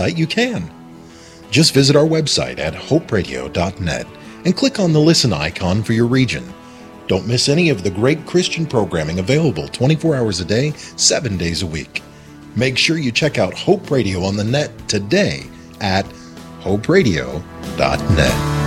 you can. Just visit our website at hoperadio.net and click on the listen icon for your region. Don't miss any of the great Christian programming available 24 hours a day, 7 days a week. Make sure you check out Hope Radio on the net today at hoperadio.net.